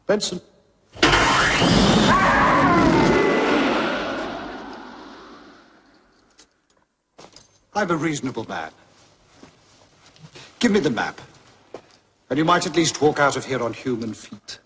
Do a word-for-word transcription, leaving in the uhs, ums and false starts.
Benson. I'm a reasonable man. Give me the map, and you might at least walk out of here on human feet.